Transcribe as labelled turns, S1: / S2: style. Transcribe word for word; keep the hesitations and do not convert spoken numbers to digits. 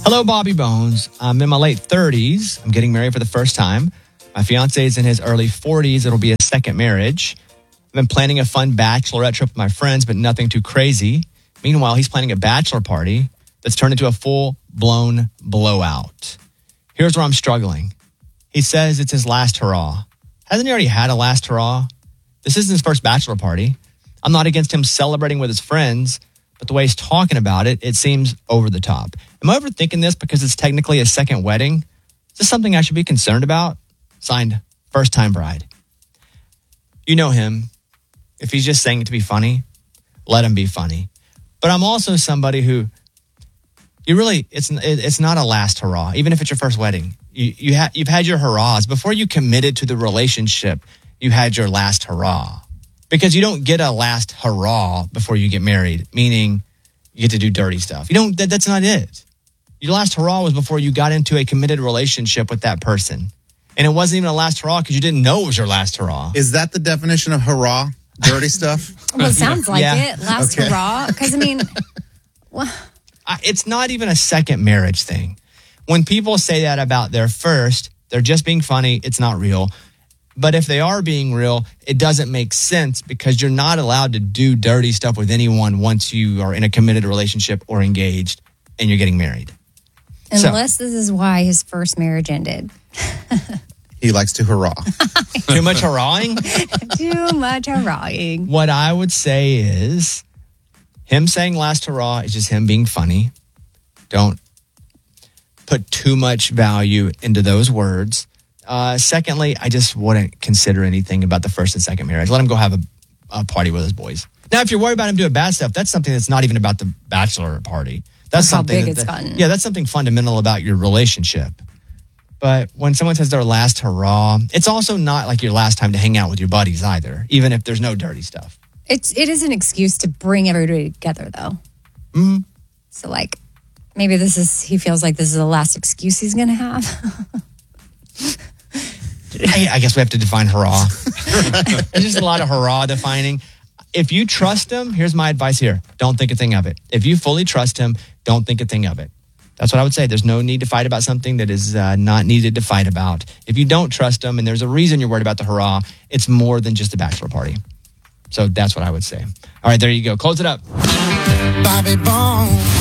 S1: Hello, Bobby Bones. I'm in my late thirties. I'm getting married for the first time. My fiance is in his early forties. It'll be a second marriage. I've been planning a fun bachelorette trip with my friends, but nothing too crazy. Meanwhile, he's planning a bachelor party that's turned into a full-blown blowout. Here's where I'm struggling. He says it's his last hurrah. Hasn't he already had a last hurrah? This isn't his first bachelor party. I'm not against him celebrating with his friends, but the way he's talking about it, it seems over the top. Am I overthinking this because it's technically a second wedding? Is this something I should be concerned about? Signed, First Time Bride. You know him. If he's just saying it to be funny, let him be funny. But I'm also somebody who, you really, it's it's not a last hurrah, even if it's your first wedding. You, you ha, you've had your hurrahs. Before you committed to the relationship, you had your last hurrah. Because you don't get a last hurrah before you get married, meaning you get to do dirty stuff. You don't. That, that's not it. Your last hurrah was before you got into a committed relationship with that person. And it wasn't even a last hurrah because you didn't know it was your last hurrah.
S2: Is that the definition of hurrah? Dirty stuff?
S3: Well, it sounds like
S1: Yeah.
S3: it. Last
S2: Okay.
S3: hurrah. Because, I mean, well,
S1: I, it's not even a second marriage thing. When people say that about their first, they're just being funny. It's not real. But if they are being real, it doesn't make sense because you're not allowed to do dirty stuff with anyone once you are in a committed relationship or engaged and you're getting married.
S3: unless this is why his first marriage ended.
S2: He likes to hurrah.
S1: Too much hurrahing?
S3: Too much hurrahing.
S1: What I would say is him saying last hurrah is just him being funny. Don't put too much value into those words. Uh, secondly, I just wouldn't consider anything about the first and second marriage. Let him go have a, a party with his boys. Now, if you're worried about him doing bad stuff, that's something that's not even about the bachelor party. That's,
S3: That's how
S1: something
S3: big
S1: that,
S3: it's
S1: that-
S3: gotten.
S1: Yeah, that's something fundamental about your relationship. But when someone says their last hurrah, it's also not like your last time to hang out with your buddies either, even if there's no dirty stuff.
S3: It's it is an excuse to bring everybody together, though.
S1: Mm-hmm.
S3: So, like, maybe this is he feels like this is the last excuse he's going to have.
S1: I, I guess we have to define hurrah. There's just a lot of hurrah defining. If you trust him, here's my advice here. Don't think a thing of it. If you fully trust him, don't think a thing of it. That's what I would say. There's no need to fight about something that is uh, not needed to fight about. If you don't trust him and there's a reason you're worried about the hurrah, it's more than just a bachelor party. So that's what I would say. All right, there you go. Close it up.
S4: Bobby Bones.